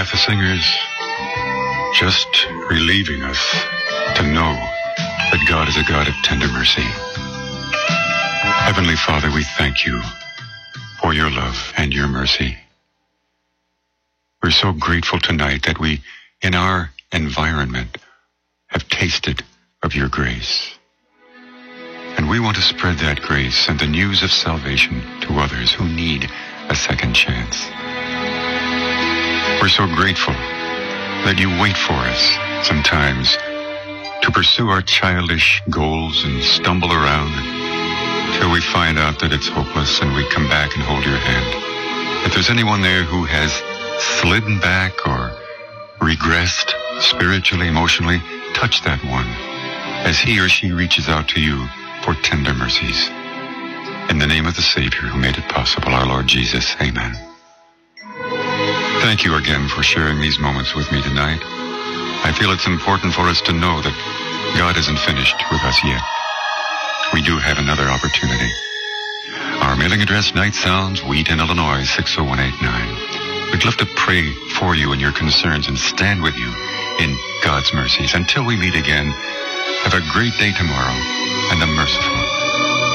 half the singers just relieving us to know that God is a God of tender mercy. Heavenly Father, we thank you for your love and your mercy. We're so grateful tonight that we, in our environment, have tasted of your grace. And we want to spread that grace and the news of salvation to others who need a second chance. We're so grateful that you wait for us sometimes to pursue our childish goals and stumble around till we find out that it's hopeless and we come back and hold your hand. If there's anyone there who has slidden back or regressed spiritually, emotionally, touch that one as he or she reaches out to you for tender mercies. In the name of the Savior who made it possible, our Lord Jesus, amen. Thank you again for sharing these moments with me tonight. I feel it's important for us to know that God isn't finished with us yet. We do have another opportunity. Our mailing address, Night Sounds, Wheaton, Illinois, 60189. We'd love to pray for you and your concerns and stand with you in God's mercies. Until we meet again, have a great day tomorrow and a merciful